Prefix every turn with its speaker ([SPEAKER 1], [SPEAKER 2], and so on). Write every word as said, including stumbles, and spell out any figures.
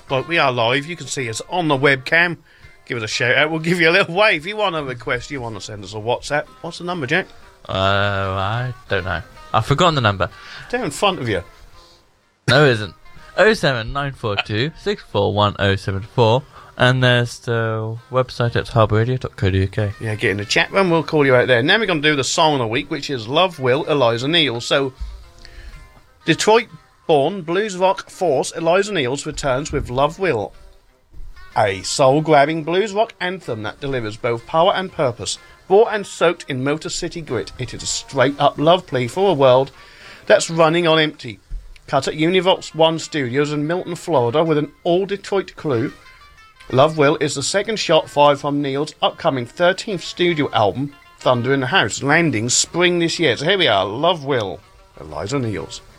[SPEAKER 1] Like, we are live. You can see us on the webcam. Give us a shout out. We'll give you a little wave. If you want a request, you want to send us a WhatsApp. What's the number, Jack?
[SPEAKER 2] Uh, I don't know. I've forgotten the number.
[SPEAKER 1] Down in front of you.
[SPEAKER 2] No, it isn't. oh seven nine four two six four one oh seven four. And there's the website at harbour radio dot co dot U K.
[SPEAKER 1] Yeah, get in the chat room. We'll call you out there. Now we're going to do the song of the week, which is Love Will, Eliza Neal. So, Detroit-born blues rock force Eliza Neals returns with Love Will, a soul-grabbing blues rock anthem that delivers both power and purpose. Bought and soaked in Motor City grit, it is a straight-up love plea for a world that's running on empty. Cut at Univox One Studios in Milton, Florida, with an all-Detroit crew, Love Will is the second shot fired from Neal's upcoming thirteenth studio album, Thunder in the House, landing spring this year. So here we are, Love Will, Eliza Neals.